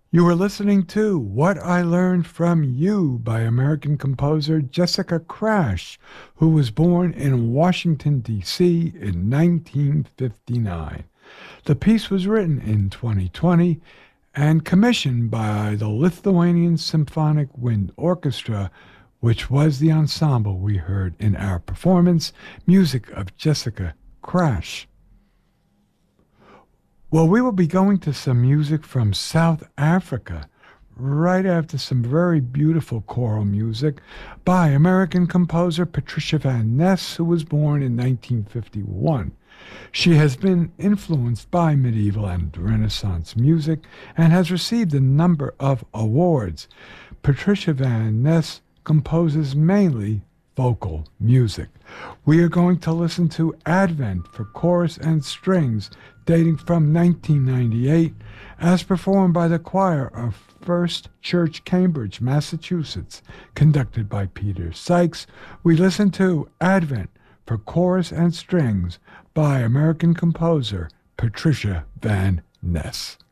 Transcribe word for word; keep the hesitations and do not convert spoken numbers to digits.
You were listening to What I Learned from You by American composer Jessica Crash, who was born in Washington, D C in nineteen fifty-nine. The piece was written in twenty twenty and commissioned by the Lithuanian Symphonic Wind Orchestra, which was the ensemble we heard in our performance, music of Jessica Crash. Well, we will be going to some music from South Africa right after some very beautiful choral music by American composer Patricia van Ness, who was born in nineteen fifty-one. She has been influenced by medieval and Renaissance music and has received a number of awards. Patricia van Ness composes mainly vocal music. We are going to listen to Advent for chorus and strings, dating from nineteen ninety-eight, as performed by the choir of First Church, Cambridge, Massachusetts, conducted by Peter Sykes. We listen to Advent for chorus and strings by American composer Patricia van Ness.